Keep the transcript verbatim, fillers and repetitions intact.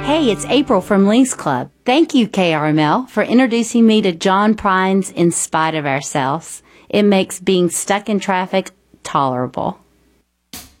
Hey, it's April from Links Club. Thank you, K R M L, for introducing me to John Prine's In Spite of Ourselves. It makes being stuck in traffic tolerable.